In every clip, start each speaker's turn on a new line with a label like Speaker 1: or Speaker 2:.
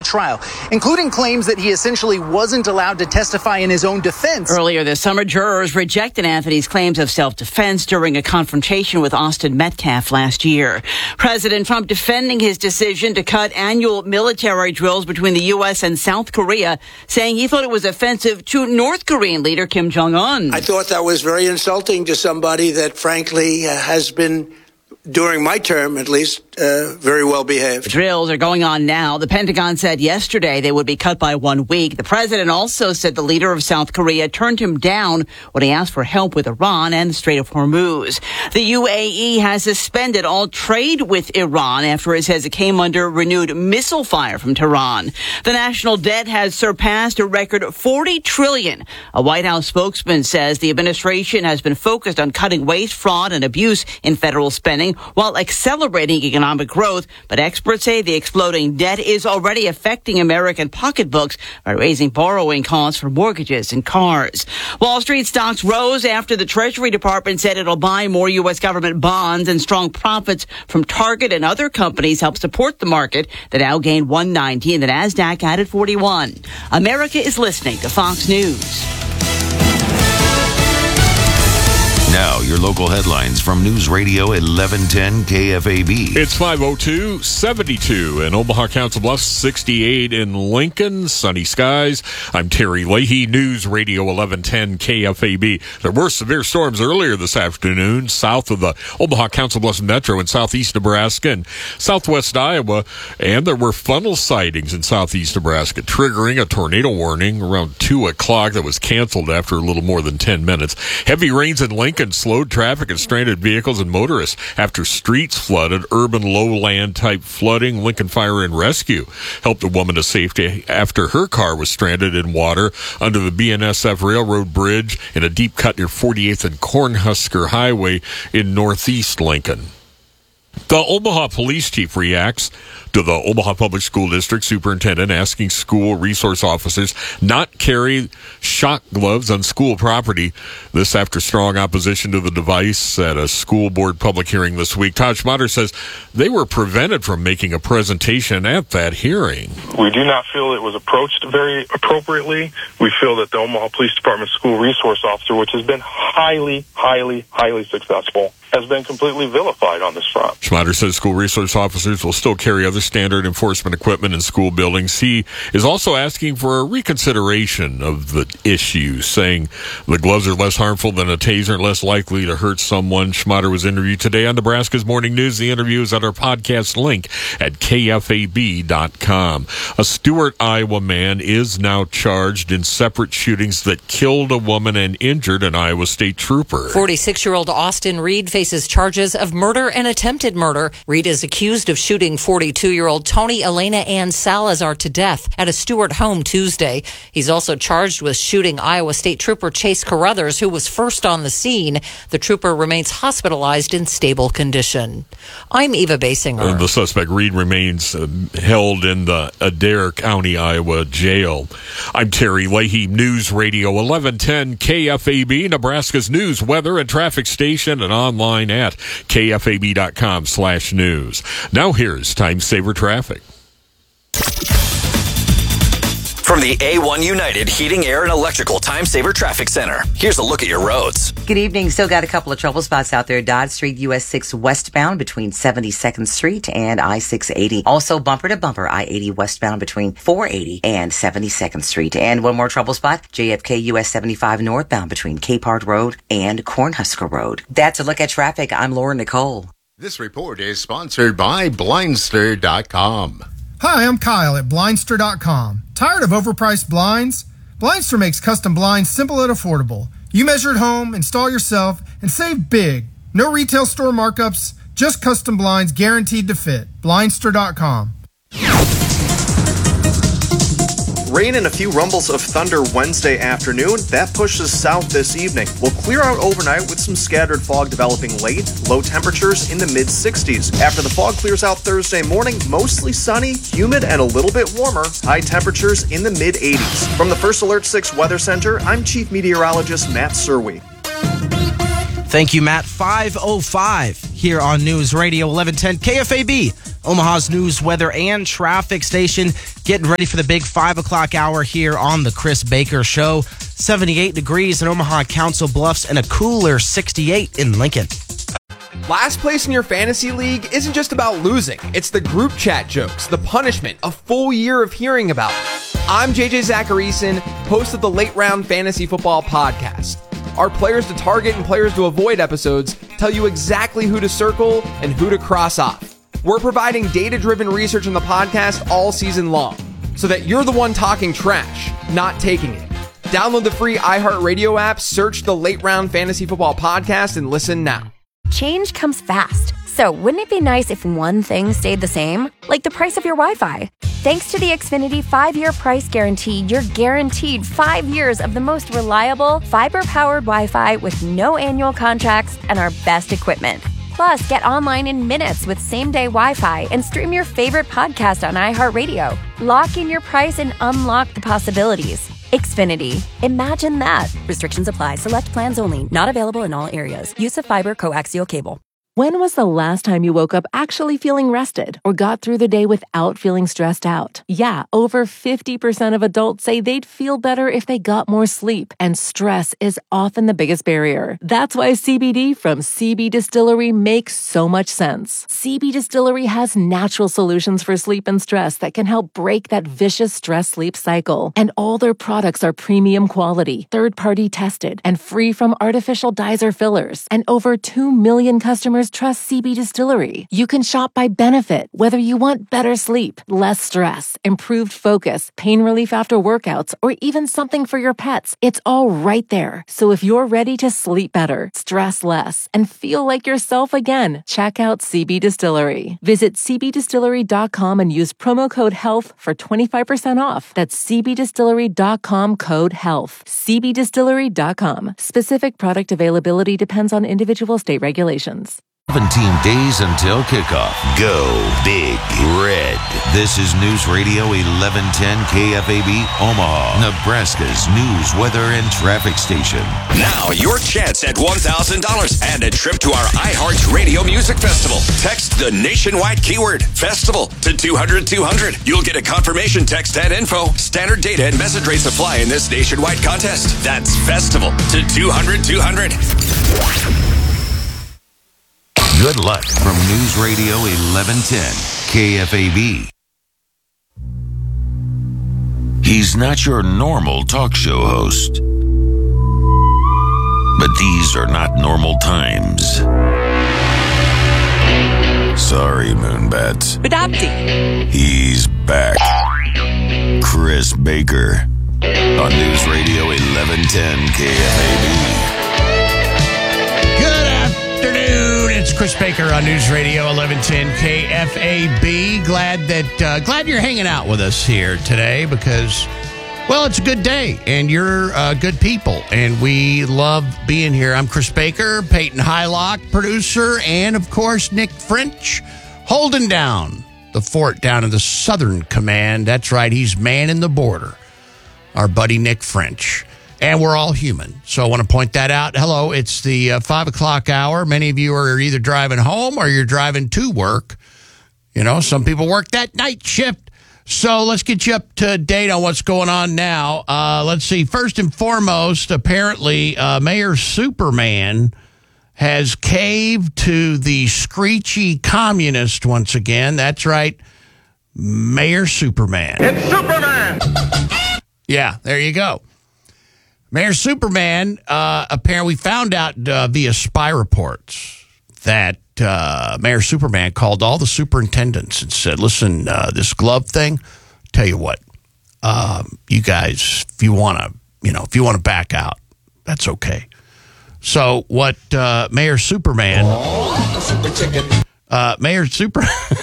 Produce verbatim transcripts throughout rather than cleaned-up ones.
Speaker 1: trial, including claims that he essentially wasn't allowed to testify in his own defense.
Speaker 2: Earlier this summer, jurors rejected Anthony's claims of self-defense during a confrontation with Austin Metcalf last year. President Trump defending his decision to cut annual military drills between the U S and South Korea, saying he thought it was offensive to North Korean leader Kim Jong-un.
Speaker 3: I thought that was very insulting to somebody that, frankly, uh, has been, during my term at least, uh, very well behaved.
Speaker 2: The drills are going on now. The Pentagon said yesterday they would be cut by one week. The president also said the leader of South Korea turned him down when he asked for help with Iran and the Strait of Hormuz. The U A E has suspended all trade with Iran after it says it came under renewed missile fire from Tehran. The national debt has surpassed a record forty trillion dollars. A White House spokesman says the administration has been focused on cutting waste, fraud, and abuse in federal spending while accelerating economic growth, but experts say the exploding debt is already affecting American pocketbooks by raising borrowing costs for mortgages and cars. Wall Street stocks rose after the Treasury Department said it'll buy more U S government bonds, and strong profits from Target and other companies helped support the market. The Dow gained one ninety and the Nasdaq added forty-one. America is listening to Fox News.
Speaker 4: Now, your local headlines from News Radio eleven ten K F A B.
Speaker 5: It's five oh two, seventy-two in Omaha, Council Bluffs, sixty-eight in Lincoln, sunny skies. I'm Terry Leahy, News Radio eleven ten K F A B. There were severe storms earlier this afternoon south of the Omaha Council Bluffs Metro in southeast Nebraska and southwest Iowa, and there were funnel sightings in southeast Nebraska, triggering a tornado warning around two o'clock that was canceled after a little more than ten minutes. Heavy rains in Lincoln slowed traffic and stranded vehicles and motorists after streets flooded. Urban lowland type flooding. Lincoln Fire and Rescue helped a woman to safety after her car was stranded in water under the B N S F Railroad Bridge in a deep cut near forty-eighth and Cornhusker Highway in northeast Lincoln. The Omaha police chief reacts to the Omaha Public School District superintendent asking school resource officers not carry shock gloves on school property. This after strong opposition to the device at a school board public hearing this week. Todd Schmatter says they were prevented from making a presentation at that hearing.
Speaker 6: We do not feel it was approached very appropriately. We feel that the Omaha Police Department school resource officer, which has been highly, highly, highly successful, has been completely vilified on this front.
Speaker 5: Schmatter says school resource officers will still carry other standard enforcement equipment in school buildings. He is also asking for a reconsideration of the issue, saying the gloves are less harmful than a taser and less likely to hurt someone. Schmatter was interviewed today on Nebraska's Morning News. The interview is at our podcast link at K F A B dot com. A Stewart, Iowa man is now charged in separate shootings that killed a woman and injured an Iowa State trooper.
Speaker 7: forty-six-year-old Austin Reed faces charges of murder and attempted murder. Reed is accused of shooting forty-two-year-old Tony Elena Ann Salazar to death at a Stewart home Tuesday. He's also charged with shooting Iowa State Trooper Chase Carruthers, who was first on the scene. The trooper remains hospitalized in stable condition. I'm Eva Basinger.
Speaker 5: Uh, the suspect, Reed, remains uh, held in the Adair County, Iowa jail. I'm Terry Leahy, News Radio eleven ten K F A B, Nebraska's news, weather, and traffic station, and online at K F A B dot com slash news. Now here's Time Saver Traffic.
Speaker 8: From the A one United Heating, Air, and Electrical Time Saver Traffic Center, here's a look at your roads.
Speaker 9: Good evening. Still got a couple of trouble spots out there. Dodge Street, U S six westbound between seventy-second Street and I six eighty. Also bumper to bumper, I eighty westbound between four eighty and seventy-second Street. And one more trouble spot, J F K U S seventy-five northbound between Capehart Road and Cornhusker Road. That's a look at traffic. I'm Laura Nicole.
Speaker 10: This report is sponsored by Blindster dot com.
Speaker 11: Hi, I'm Kyle at Blindster dot com. Tired of overpriced blinds? Blindster makes custom blinds simple and affordable. You measure at home, install yourself, and save big. No retail store markups, just custom blinds guaranteed to fit. Blindster dot com.
Speaker 12: Rain and a few rumbles of thunder Wednesday afternoon. That pushes south this evening. We'll clear out overnight with some scattered fog developing late. Low temperatures in the mid sixties. After the fog clears out Thursday morning, mostly sunny, humid, and a little bit warmer. High temperatures in the mid eighties. From the First Alert six Weather Center, I'm Chief Meteorologist Matt Serwe.
Speaker 13: Thank you, Matt. five oh five here on News Radio eleven ten K F A B. Omaha's news, weather, and traffic station. Getting ready for the big five o'clock hour here on the Chris Baker Show. seventy-eight degrees in Omaha Council Bluffs and a cooler sixty-eight in Lincoln.
Speaker 14: Last place in your fantasy league isn't just about losing. It's the group chat jokes, the punishment, a full year of hearing about it. I'm J J Zacharyson, host of the Late Round Fantasy Football Podcast. Our Players to Target and Players to Avoid episodes tell you exactly who to circle and who to cross off. We're providing data-driven research in the podcast all season long, so that you're the one talking trash, not taking it. Download the free iHeartRadio app, search the Late Round Fantasy Football Podcast, and listen now.
Speaker 15: Change comes fast, so wouldn't it be nice if one thing stayed the same? Like the price of your Wi-Fi. Thanks to the Xfinity five-year price guarantee, you're guaranteed five years of the most reliable, fiber-powered Wi-Fi with no annual contracts and our best equipment. Plus, get online in minutes with same-day Wi-Fi and stream your favorite podcast on iHeartRadio. Lock in your price and unlock the possibilities. Xfinity. Imagine that. Restrictions apply. Select plans only. Not available in all areas. Use of fiber coaxial cable.
Speaker 16: When was the last time you woke up actually feeling rested or got through the day without feeling stressed out? Yeah, over fifty percent of adults say they'd feel better if they got more sleep, and stress is often the biggest barrier. That's why C B D from C B Distillery makes so much sense. C B Distillery has natural solutions for sleep and stress that can help break that vicious stress-sleep cycle. And all their products are premium quality, third-party tested, and free from artificial dyes or fillers. And over two million customers trust C B Distillery. You can shop by benefit, whether you want better sleep, less stress, improved focus, pain relief after workouts, or even something for your pets. It's all right there. So if you're ready to sleep better, stress less, and feel like yourself again, check out C B Distillery. Visit c b distillery dot com and use promo code HEALTH for twenty-five percent off. That's c b distillery dot com code HEALTH. c b distillery dot com. Specific product availability depends on individual state regulations.
Speaker 4: seventeen days until kickoff. Go Big Red. This is News Radio eleven ten K F A B, Omaha, Nebraska's news, weather, and traffic station.
Speaker 17: Now, your chance at one thousand dollars and a trip to our iHeart Radio Music Festival. Text the nationwide keyword FESTIVAL to two hundred two hundred. You'll get a confirmation text and info. Standard data and message rates apply in this nationwide contest. That's FESTIVAL to two hundred two hundred.
Speaker 4: Good luck from News Radio eleven ten K F A B. He's not your normal talk show host. But these are not normal times. Sorry, Moonbats.
Speaker 7: Badopti.
Speaker 4: He's back. Chris Baker on News Radio eleven ten K F A B.
Speaker 18: It's Chris Baker on News Radio eleven ten K F A B. Glad that uh, glad you're hanging out with us here today because, well, it's a good day and you're uh, good people and we love being here. I'm Chris Baker, Peyton Hylock, producer, and of course Nick French holding down the fort down in the Southern Command. That's right, he's manning the border. Our buddy Nick French. And we're all human. So I want to point that out. Hello, it's the uh, five o'clock hour. Many of you are either driving home or you're driving to work. You know, some people work that night shift. So let's get you up to date on what's going on now. Uh, let's see. First and foremost, apparently, uh, Mayor Superman has caved to the screechy communist once again. That's right, Mayor Superman.
Speaker 19: It's Superman!
Speaker 18: Yeah, there you go. Mayor Superman, uh, apparently found out uh, via spy reports that uh, Mayor Superman called all the superintendents and said, listen, uh, this glove thing, tell you what, um, you guys, if you want to, you know, if you want to back out, that's okay. So what uh, Mayor Superman, oh, super chicken. Uh, Mayor Super...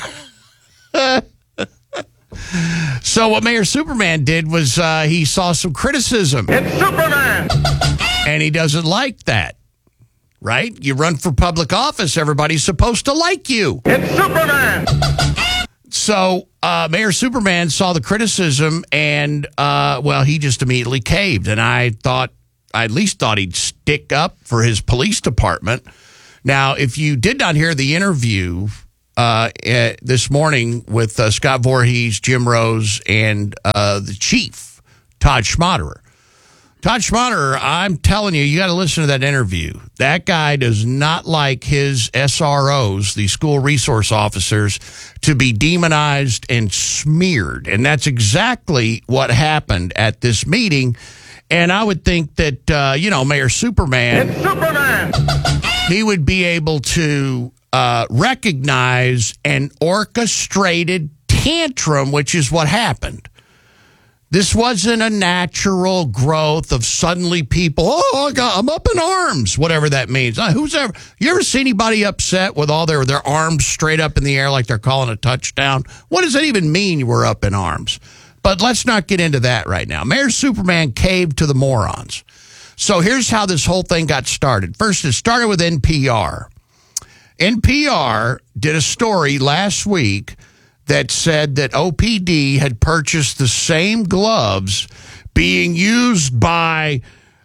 Speaker 18: So what Mayor Superman did was uh, he saw some criticism.
Speaker 19: It's Superman!
Speaker 18: And he doesn't like that, right? You run for public office, everybody's supposed to like you.
Speaker 19: It's Superman!
Speaker 18: So uh, Mayor Superman saw the criticism and, uh, well, he just immediately caved. And I thought, I at least thought he'd stick up for his police department. Now, if you did not hear the interview uh, uh, this morning with uh, Scott Voorhees, Jim Rose, and uh, the chief, Todd Schmaderer. Todd Schmaderer, I'm telling you, you got to listen to that interview. That guy does not like his S R Os, the school resource officers, to be demonized and smeared. And that's exactly what happened at this meeting. And I would think that, uh, you know, Mayor Superman,
Speaker 19: It's Superman!
Speaker 18: he would be able to uh, recognize an orchestrated tantrum, which is what happened. This wasn't a natural growth of suddenly people, oh, I got, I'm up in arms, whatever that means. Uh, who's ever, you ever see anybody upset with all their, their arms straight up in the air like they're calling a touchdown? What does that even mean you were up in arms? But let's not get into that right now. Mayor Superman caved to the morons. So here's how this whole thing got started. First, it started with N P R. N P R did a story last week that said that O P D had purchased the same gloves being used by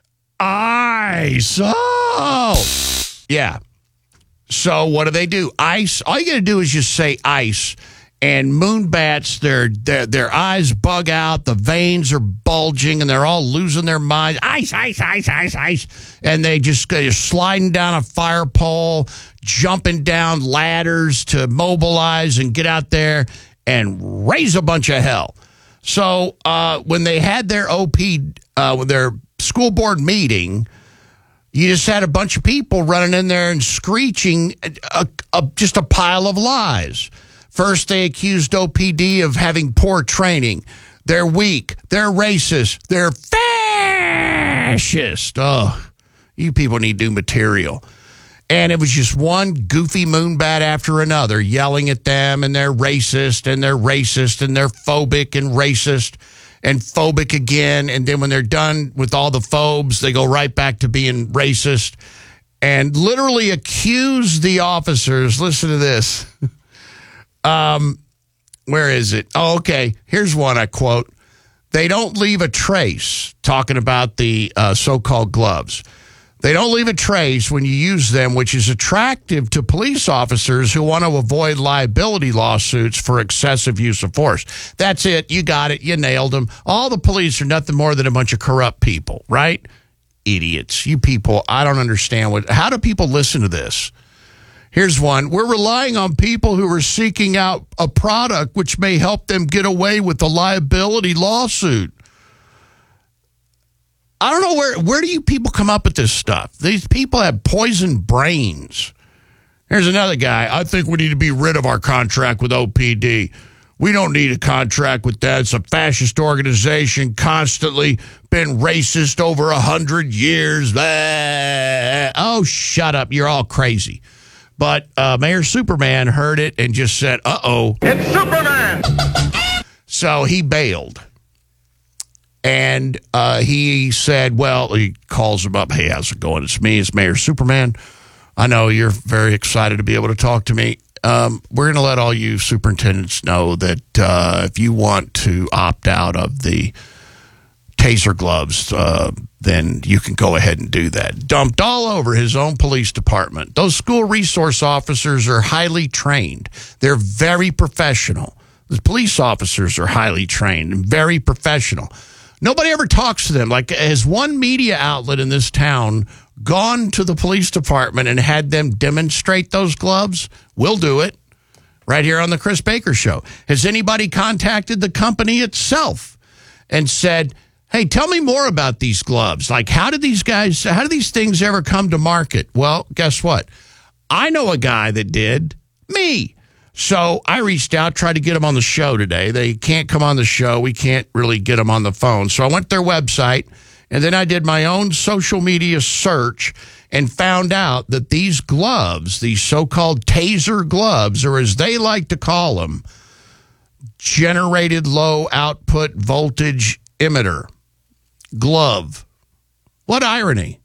Speaker 18: ICE. Oh, yeah. So what do they do? ICE, all you got to do is just say ICE, and moonbats, their, their, their eyes bug out, the veins are bulging, and they're all losing their minds. ICE, ICE, ICE, ICE, ICE. And they just go sliding down a fire pole, jumping down ladders to mobilize and get out there and raise a bunch of hell. So uh, when they had their O P, uh, their school board meeting, you just had a bunch of people running in there and screeching a, a, just a pile of lies. First, they accused O P D of having poor training. They're weak. They're racist. They're fascist. Oh, you people need new material. And it was just one goofy moonbat after another yelling at them, and they're racist, and they're racist, and they're phobic and racist, and phobic again. And then when they're done with all the phobes, they go right back to being racist and literally accuse the officers. Listen to this. Um, where is it? Oh, okay. Here's one I quote. They don't leave a trace, talking about the uh, so-called gloves. They don't leave a trace when you use them, which is attractive to police officers who want to avoid liability lawsuits for excessive use of force. That's it. You got it. You nailed them. All the police are nothing more than a bunch of corrupt people, right? Idiots. You people, I don't understand. what. How do people listen to this? Here's one. We're relying on people who are seeking out a product which may help them get away with the liability lawsuit. I don't know where, where do you people come up with this stuff? These people have poisoned brains. Here's another guy. I think we need to be rid of our contract with O P D. We don't need a contract with that. It's a fascist organization, constantly been racist over a hundred years. Blah. Oh, shut up. You're all crazy. But uh, Mayor Superman heard it and just said, uh-oh.
Speaker 19: It's Superman!
Speaker 18: So he bailed. And uh, he said, well, he calls him up. Hey, how's it going? It's me. It's Mayor Superman. I know you're very excited to be able to talk to me. Um, we're going to let all you superintendents know that uh, if you want to opt out of the taser gloves, uh, then you can go ahead and do that. Dumped all over his own police department. Those school resource officers are highly trained. They're very professional. The police officers are highly trained and very professional. Nobody ever talks to them. Like, has one media outlet in this town gone to the police department and had them demonstrate those gloves? We'll do it right here on the Chris Baker Show. Has anybody contacted the company itself and said, hey, tell me more about these gloves? Like, how did these guys, how did these things ever come to market? Well, guess what? I know a guy that did. Me. So I reached out, tried to get them on the show today. They can't come on the show. We can't really get them on the phone. So I went to their website, and then I did my own social media search and found out that these gloves, these so-called taser gloves, or as they like to call them, generated low output voltage emitter glove. What irony.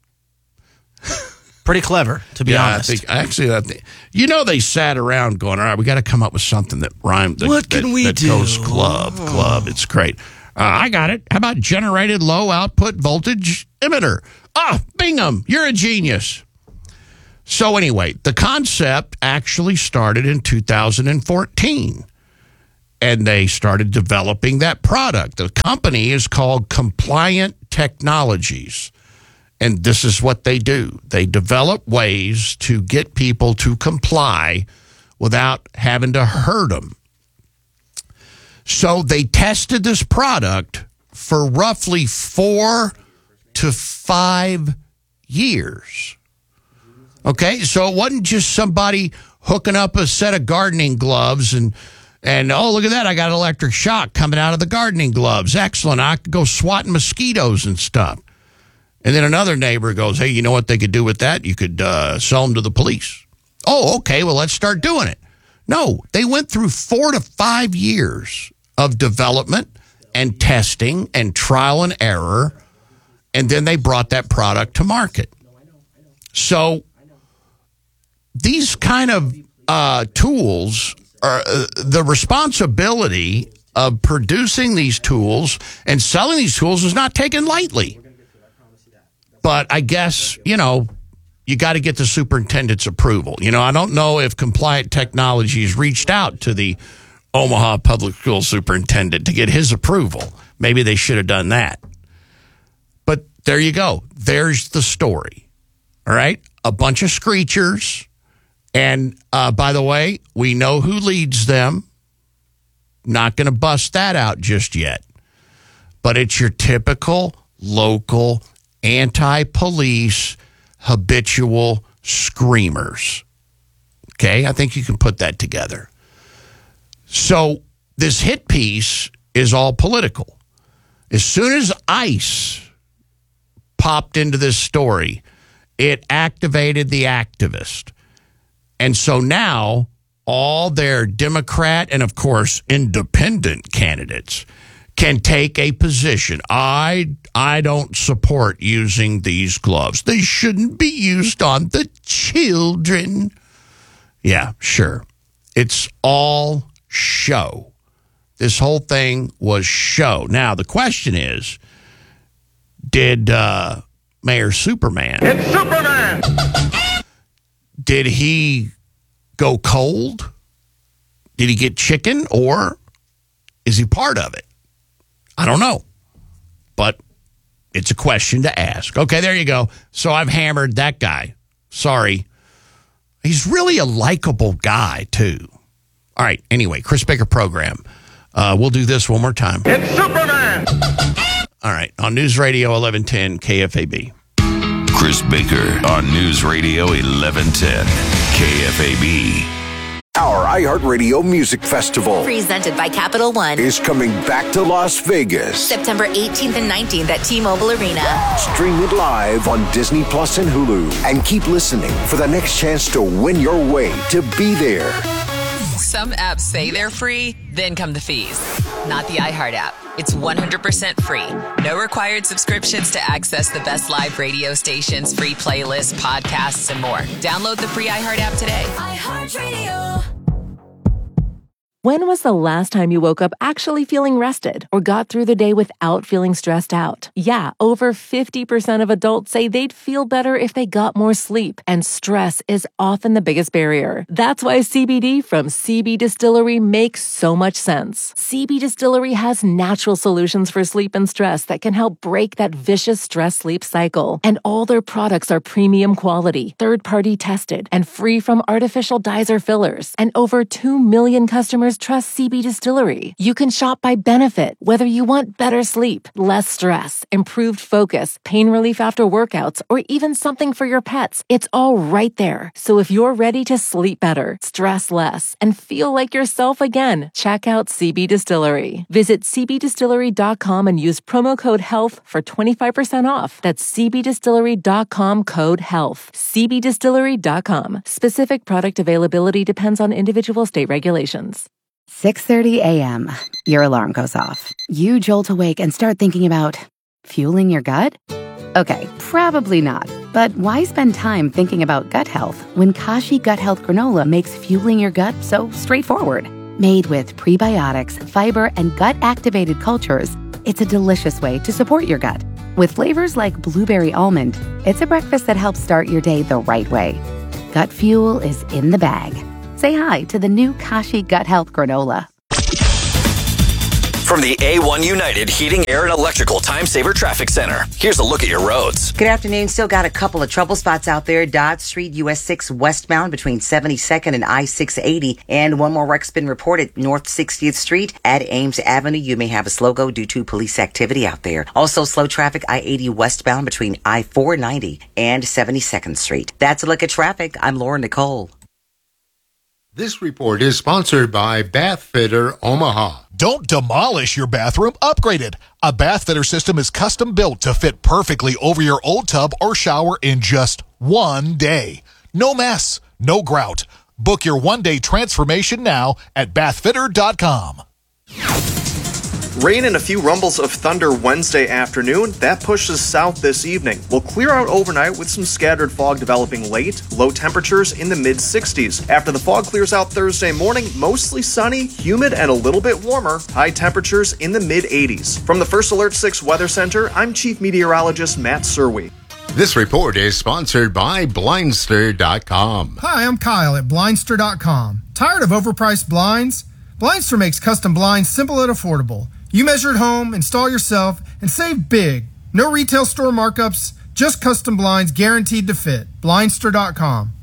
Speaker 13: Pretty clever, to be
Speaker 18: yeah,
Speaker 13: honest.
Speaker 18: I think, actually, I think, you know, they sat around going, all right, we got to come up with something that rhymes. That,
Speaker 13: what can
Speaker 18: that,
Speaker 13: we
Speaker 18: that
Speaker 13: do?
Speaker 18: Goes club, oh. club. It's great. Uh, I got it. How about generated low output voltage emitter? Ah, Bingham, you're a genius. So anyway, the concept actually started in two thousand fourteen, and they started developing that product. The company is called Compliant Technologies, and this is what they do. They develop ways to get people to comply without having to hurt them. So they tested this product for roughly four to five years. Okay, so it wasn't just somebody hooking up a set of gardening gloves and, and oh, look at that, I got electric shock coming out of the gardening gloves. Excellent, I could go swatting mosquitoes and stuff. And then another neighbor goes, hey, you know what they could do with that? You could uh, sell them to the police. Oh, okay, well, let's start doing it. No, they went through four to five years of development and testing and trial and error, and then they brought that product to market. So these kind of uh, tools, are uh, the responsibility of producing these tools and selling these tools is not taken lightly. But I guess, you know, you got to get the superintendent's approval. You know, I don't know if Compliant Technologies reached out to the Omaha Public School Superintendent to get his approval. Maybe they should have done that. But there you go. There's the story. All right? A bunch of screechers. And uh, by the way, we know who leads them. Not going to bust that out just yet. But it's your typical local anti-police habitual screamers. Okay? I think you can put that together. So this hit piece is all political. As soon as ICE popped into this story, it activated the activist. And so now all their Democrat and, of course, independent candidates can take a position. I I don't support using these gloves. They shouldn't be used on the children. Yeah, sure. It's all show. This whole thing was show. Now, the question is, did uh, Mayor Superman...
Speaker 19: It's Superman!
Speaker 18: Did he go cold? Did he get chicken? Or is he part of it? I don't know. But it's a question to ask. Okay, there you go. So I've hammered that guy. Sorry. He's really a likable guy, too. All right, anyway, Chris Baker program. Uh, we'll do this one more time.
Speaker 19: It's Superman!
Speaker 18: All right, on News Radio eleven ten K F A B.
Speaker 4: Chris Baker on News Radio eleven ten K F A B.
Speaker 20: Our iHeartRadio Music Festival,
Speaker 21: presented by Capital One,
Speaker 20: is coming back to Las Vegas.
Speaker 21: September eighteenth and nineteenth at T-Mobile Arena.
Speaker 20: Stream it live on Disney Plus and Hulu. And keep listening for the next chance to win your way to be there.
Speaker 22: Some apps say they're free, then come the fees. Not the iHeart app. It's one hundred percent free. No required subscriptions to access the best live radio stations, free playlists, podcasts, and more. Download the free iHeart app today.
Speaker 21: iHeartRadio.
Speaker 16: When was the last time you woke up actually feeling rested or got through the day without feeling stressed out? Yeah, over fifty percent of adults say they'd feel better if they got more sleep, and stress is often the biggest barrier. That's why C B D from C B Distillery makes so much sense. C B Distillery has natural solutions for sleep and stress that can help break that vicious stress-sleep cycle. And all their products are premium quality, third-party tested, and free from artificial dyes or fillers. And over two million customers trust C B Distillery. You can shop by benefit, whether you want better sleep, less stress, improved focus, pain relief after workouts, or even something for your pets. It's all right there. So if you're ready to sleep better, stress less, and feel like yourself again, check out C B Distillery. Visit c b distillery dot com and use promo code HEALTH for twenty-five percent off. That's c b distillery dot com code HEALTH. c b distillery dot com. Specific product availability depends on individual state regulations.
Speaker 23: six thirty a.m. Your alarm goes off. You jolt awake and start thinking about fueling your gut? Okay, probably not. But why spend time thinking about gut health when Kashi Gut Health Granola makes fueling your gut so straightforward? Made with prebiotics, fiber, and gut-activated cultures, it's a delicious way to support your gut. With flavors like blueberry almond, it's a breakfast that helps start your day the right way. gut fuel is in the bag. Say hi to the new Kashi Gut Health Granola.
Speaker 8: From the A one United Heating, Air, and Electrical Time Saver Traffic Center, here's a look at your roads.
Speaker 9: Good afternoon. Still got a couple of trouble spots out there. Dodge Street, U S six westbound between seventy-second and I six eighty. And one more wreck's been reported North sixtieth Street at Ames Avenue. You may have a slow go due to police activity out there. Also slow traffic I eighty westbound between I four ninety and seventy-second Street. That's a look at traffic. I'm Laura Nicole.
Speaker 10: This report is sponsored by Bath Fitter Omaha.
Speaker 1: Don't demolish your bathroom, upgrade it. A Bath Fitter system is custom built to fit perfectly over your old tub or shower in just one day. No mess, no grout. Book your one-day transformation now at bath fitter dot com.
Speaker 12: Rain and a few rumbles of thunder Wednesday afternoon. That pushes south this evening. Will clear out overnight with some scattered fog developing late. Low temperatures in the mid sixties. After the fog clears out Thursday morning, mostly sunny, humid, and a little bit warmer. High temperatures in the mid eighties. From the First Alert six Weather Center, I'm Chief Meteorologist Matt Serwe.
Speaker 10: This report is sponsored by blindster dot com.
Speaker 11: Hi, I'm Kyle at blindster dot com. Tired of overpriced blinds? Blindster makes custom blinds simple and affordable. You measure at home, install yourself, and save big. No retail store markups, just custom blinds guaranteed to fit. blindster dot com.